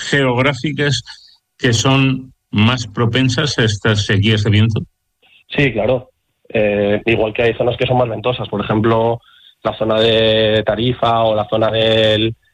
geográficas que son más propensas a estas sequías de viento? Sí, claro. Igual que hay zonas que son más ventosas, por ejemplo, la zona de Tarifa o la zona del